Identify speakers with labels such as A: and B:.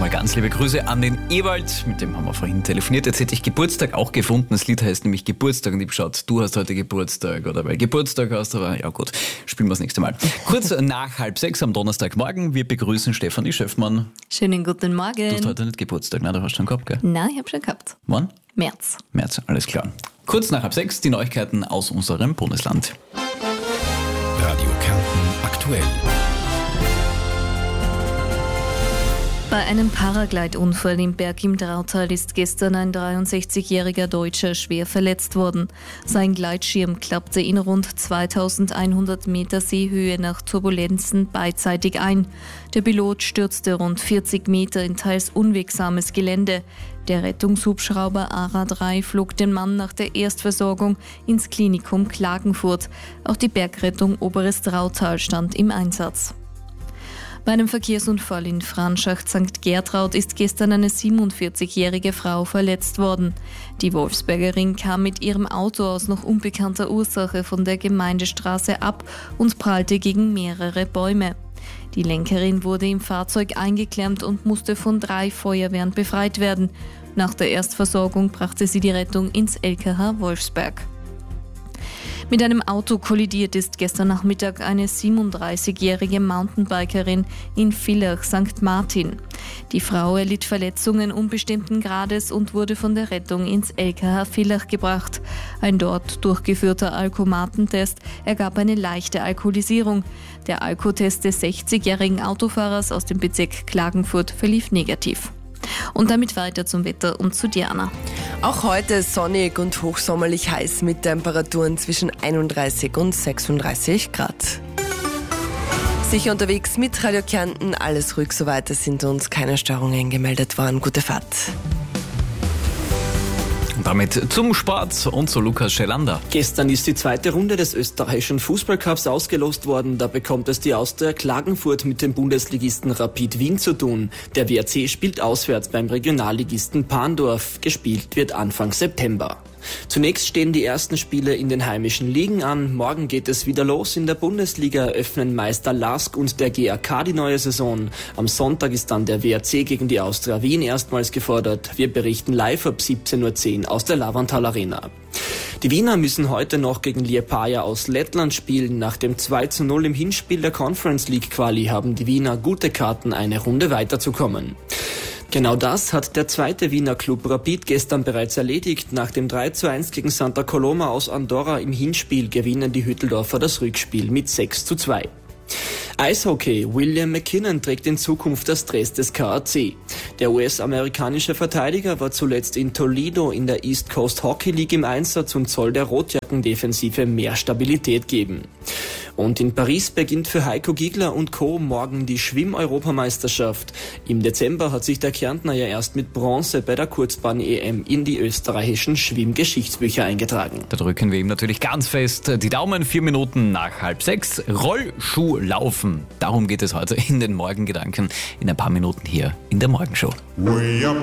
A: nochmal ganz liebe Grüße an den Ewald, mit dem haben wir vorhin telefoniert. Jetzt hätte ich Geburtstag auch gefunden. Das Lied heißt nämlich Geburtstag und ich habe geschaut, du hast heute Geburtstag oder weil Geburtstag hast, aber ja gut, spielen wir das nächste Mal. Kurz nach 5:30 am Donnerstagmorgen, wir begrüßen Stefanie Schöffmann.
B: Schönen guten Morgen.
A: Du hast heute nicht Geburtstag, nein, du hast schon gehabt, gell?
B: Nein, ich habe schon gehabt.
A: Wann?
B: März,
A: alles klar. Kurz nach 5:30 die Neuigkeiten aus unserem Bundesland.
C: Radio Kärnten aktuell.
B: Bei einem Paraglide-Unfall im Berg im Drautal ist gestern ein 63-jähriger Deutscher schwer verletzt worden. Sein Gleitschirm klappte in rund 2100 Meter Seehöhe nach Turbulenzen beidseitig ein. Der Pilot stürzte rund 40 Meter in teils unwegsames Gelände. Der Rettungshubschrauber ARA 3 flog den Mann nach der Erstversorgung ins Klinikum Klagenfurt. Auch die Bergrettung Oberes Drautal stand im Einsatz. Bei einem Verkehrsunfall in Franschacht St. Gertraud ist gestern eine 47-jährige Frau verletzt worden. Die Wolfsbergerin kam mit ihrem Auto aus noch unbekannter Ursache von der Gemeindestraße ab und prallte gegen mehrere Bäume. Die Lenkerin wurde im Fahrzeug eingeklemmt und musste von 3 Feuerwehren befreit werden. Nach der Erstversorgung brachte sie die Rettung ins LKH Wolfsberg. Mit einem Auto kollidiert ist gestern Nachmittag eine 37-jährige Mountainbikerin in Villach St. Martin. Die Frau erlitt Verletzungen unbestimmten Grades und wurde von der Rettung ins LKH Villach gebracht. Ein dort durchgeführter Alkomatentest ergab eine leichte Alkoholisierung. Der Alkotest des 60-jährigen Autofahrers aus dem Bezirk Klagenfurt verlief negativ. Und damit weiter zum Wetter und zu Diana.
D: Auch heute sonnig und hochsommerlich heiß mit Temperaturen zwischen 31 und 36 Grad. Sicher unterwegs mit Radio Kärnten, alles ruhig soweit, es sind uns keine Störungen gemeldet worden. Gute Fahrt.
A: Damit zum Sport und zu Lukas Schelander.
E: Gestern ist die zweite Runde des österreichischen Fußballcups ausgelost worden. Da bekommt es die Austria Klagenfurt mit dem Bundesligisten Rapid Wien zu tun. Der WRC spielt auswärts beim Regionalligisten Pandorf. Gespielt wird Anfang September. Zunächst stehen die ersten Spiele in den heimischen Ligen an. Morgen geht es wieder los. In der Bundesliga eröffnen Meister LASK und der GAK die neue Saison. Am Sonntag ist dann der WRC gegen die Austria Wien erstmals gefordert. Wir berichten live ab 17:10 Uhr aus der Lavantal Arena. Die Wiener müssen heute noch gegen Liepaja aus Lettland spielen. Nach dem 2:0 im Hinspiel der Conference League Quali haben die Wiener gute Karten, eine Runde weiterzukommen. Genau das hat der zweite Wiener Club Rapid gestern bereits erledigt. Nach dem 3:1 gegen Santa Coloma aus Andorra im Hinspiel gewinnen die Hütteldorfer das Rückspiel mit 6:2. Eishockey. William McKinnon trägt in Zukunft das Dress des KAC. Der US-amerikanische Verteidiger war zuletzt in Toledo in der East Coast Hockey League im Einsatz und soll der Rotjackendefensive mehr Stabilität geben. Und in Paris beginnt für Heiko Giegler und Co. morgen die Schwimm-Europameisterschaft. Im Dezember hat sich der Kärntner ja erst mit Bronze bei der Kurzbahn-EM in die österreichischen Schwimmgeschichtsbücher eingetragen.
A: Da drücken wir ihm natürlich ganz fest die Daumen. 4 Minuten nach 5:30. Rollschuhlaufen. Darum geht es heute in den Morgengedanken in ein paar Minuten hier in der Morgenshow.
F: Way up